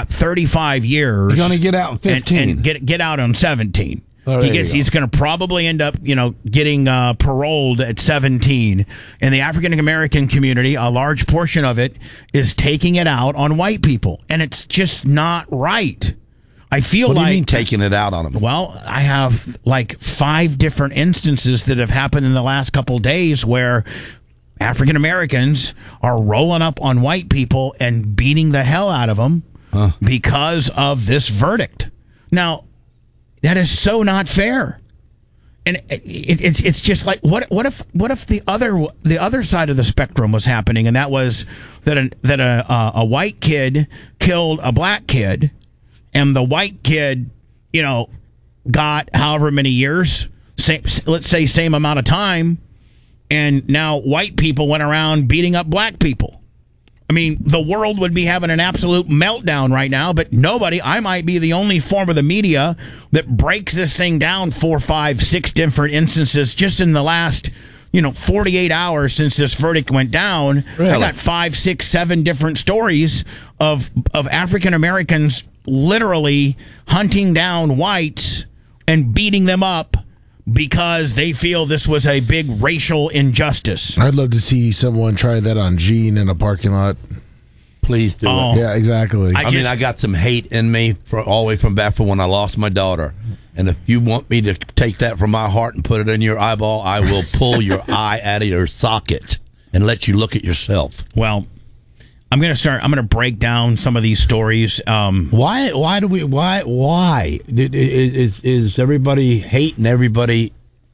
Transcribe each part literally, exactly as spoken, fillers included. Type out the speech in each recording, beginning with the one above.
got thirty-five years. He's going to get out in fifteen. And, and get get out on seventeen. Oh, he gets. He's going to probably end up, you know, getting uh, paroled at seventeen. In the African American community, a large portion of it is taking it out on white people, and it's just not right. I feel what like. What do you mean taking it out on them? Well, I have like five different instances that have happened in the last couple days where African Americans are rolling up on white people and beating the hell out of them huh. because of this verdict. Now. That is so not fair, and it, it, it's it's just like what what if what if the other the other side of the spectrum was happening, and that was that a, that a a, a white kid killed a black kid, and the white kid, you know, got however many years, same, let's say same amount of time, and now white people went around beating up black people. I mean, the world would be having an absolute meltdown right now, but nobody, I might be the only form of the media that breaks this thing down four, five, six different instances just in the last, you know, forty-eight hours since this verdict went down. Really? I got five, six, seven different stories of of African Americans literally hunting down whites and beating them up because they feel this was a big racial injustice. I'd love to see someone try that on Gene in a parking lot. Please do oh, it. Yeah, exactly. I, I just, mean, I got some hate in me for, all the way from back from when I lost my daughter. And if you want me to take that from my heart and put it in your eyeball, I will pull your eye out of your socket and let you look at yourself. Well, I'm going to start. I'm going to break down some of these stories. Um, why? Why do we? Why? Why is is everybody hating everybody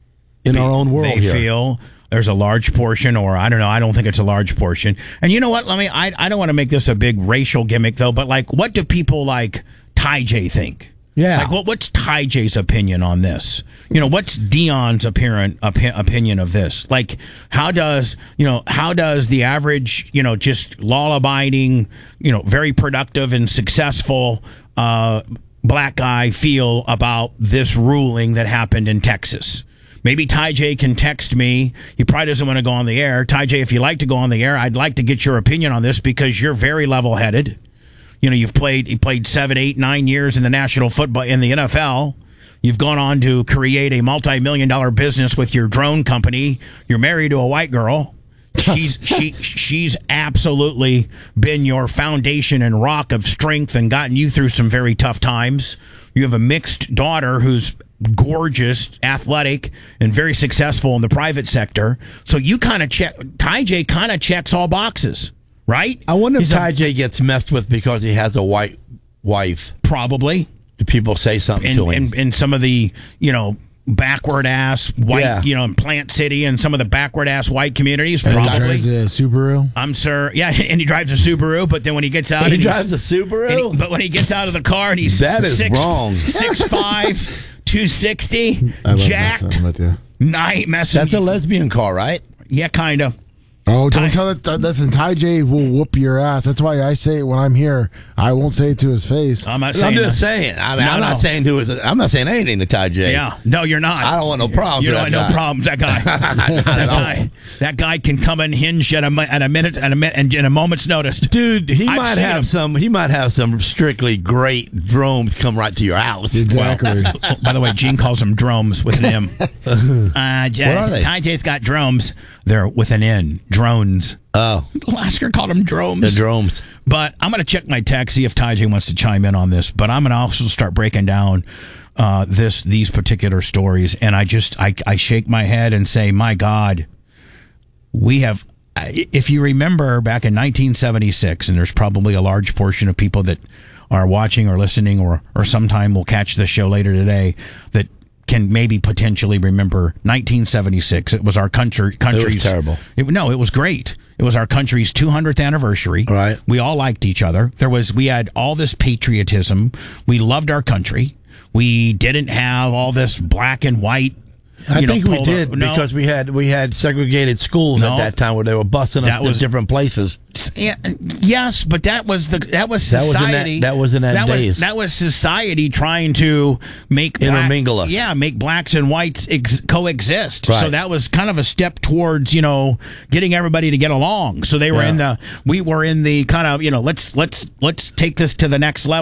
in they, our own world? They here? feel there's a large portion, or I don't know. I don't think it's a large portion. And you know what? Let me. I I don't want to make this a big racial gimmick though. But like, what do people like Ty J think? Yeah. Like, what what's Ty J's opinion on this? You know, what's Dion's apparent opi- opinion of this? Like, how does, you know, how does the average, you know, just law-abiding, you know, very productive and successful uh, black guy feel about this ruling that happened in Texas? Maybe Ty J can text me. He probably doesn't want to go on the air. Ty J, if you like to go on the air, I'd like to get your opinion on this because you're very level-headed. You know, you've played you played seven, eight, nine years in the National Football in the N F L. You've gone on to create a multi-million dollar business with your drone company. You're married to a white girl. She's she she's absolutely been your foundation and rock of strength and gotten you through some very tough times. You have a mixed daughter who's gorgeous, athletic, and very successful in the private sector. So you kind of check. Ty J kind of checks all boxes. Right? I wonder if He's Ty a, J gets messed with because he has a white wife. Probably. Do people say something and, to him? And, and some of the, you know, backward ass white, yeah. you know, in Plant City and some of the backward ass white communities. And probably. He drives a Subaru. I'm sure. Yeah, and he drives a Subaru, but then when he gets out, he and drives a Subaru. He, but when he gets out of the car and he's that is six, wrong. six five, two sixty, I love jacked. messing with you. Night messing. That's a lesbian car, right? Yeah, kind of. Oh, don't Ty- tell it. Listen, Ty J will whoop your ass. That's why I say it when I'm here. I won't say it to his face. I'm not saying. I'm just that. saying. I mean, No, I'm no. not saying to his. I'm not saying anything to Ty J. Yeah, no, you're not. I don't want no problems. You don't with want that no guy. problems. That guy. that guy. That guy can come unhinged at a mi- at a minute at a minute and in a moment's notice. Dude, he I've might seen have him. some. He might have some strictly great drones come right to your house. Exactly. Well, by the way, Gene calls them drones with an M. Uh, J- What are they? Ty J's got drones. They're with an N. Drones. Oh, Lasker called them drones. the drones. But I'm going to check my text, see if Ty J wants to chime in on this. But I'm going to also start breaking down uh, this these particular stories. And I just, I, I shake my head and say, my God, we have, if you remember back in nineteen seventy-six, and there's probably a large portion of people that are watching or listening or, or sometime will catch the show later today that can maybe potentially remember nineteen seventy-six. It was our country, country's... It was terrible. It, no, it was great. It was our country's two hundredth anniversary. Right. We all liked each other. There was, we had all this patriotism. We loved our country. We didn't have all this black and white. I you know, think we polo- did no. because we had we had segregated schools No. at that time where they were busing us That to was- different places. Yeah, yes, but that was the that was That was in that- society. that was in that that days. Was, that was society trying to make black- Intermingle us. Yeah, make blacks and whites ex- coexist. Right. So that was kind of a step towards, you know, getting everybody to get along. So they were Yeah. in the we were in the kind of, you know, let's let's let's take this to the next level.